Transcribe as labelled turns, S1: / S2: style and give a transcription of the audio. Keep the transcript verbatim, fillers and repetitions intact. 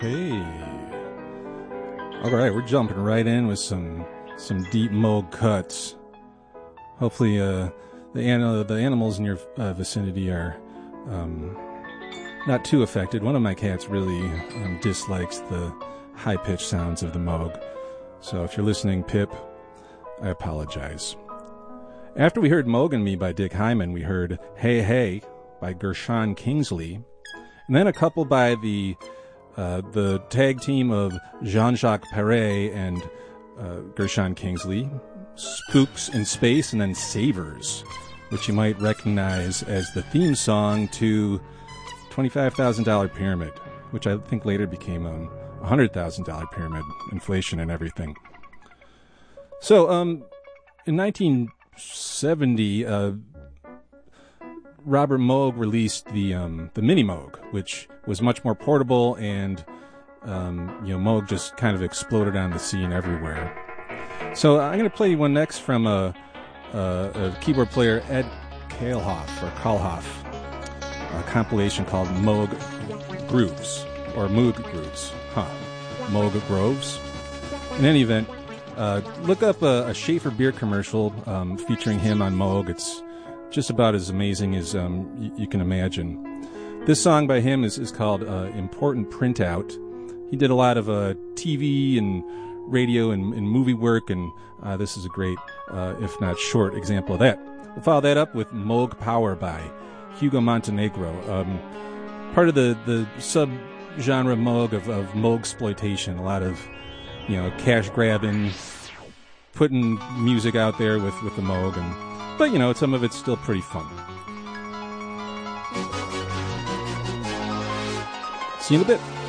S1: Hey. All right, we're jumping right in with some some deep Moog cuts. Hopefully, uh, the an- the animals in your uh, vicinity are um, not too affected. One of my cats really um, dislikes the high-pitched sounds of the Moog. So if you're listening, Pip, I apologize. After we heard Moog and Me by Dick Hyman, we heard Hey Hey by Gershon Kingsley, and then a couple by the uh, the tag team of Jean-Jacques Perret and uh, Gershon Kingsley, Spooks in Space, and then Savers, which you might recognize as the theme song to twenty-five thousand dollars Pyramid, which I think later became a one hundred thousand dollars Pyramid, inflation and everything. So, um, in nineteen seventy, uh, Robert Moog released the um, the Mini Moog, which was much more portable, and um, you know, Moog just kind of exploded on the scene everywhere. So I'm going to play you one next from a, a, a keyboard player, Ed Kalehoff, or Kalhoff, a compilation called Moog Grooves, or Moog Grooves, huh? Moog Groves. In any event, uh, look up a, a Schaefer beer commercial um, featuring him on Moog. It's just about as amazing as um, y- you can imagine. This song by him is, is called uh, Important Printout. He did a lot of uh, T V and radio and, and movie work, and uh, this is a great, uh, if not short, example of that. We'll follow that up with Moog Power by Hugo Montenegro, um, part of the, the sub-genre Moog of, of Moog-sploitation, a lot of, you know, cash grabbing, putting music out there with, with the Moog, and, but, you know, some of it's still pretty fun. See you in a bit.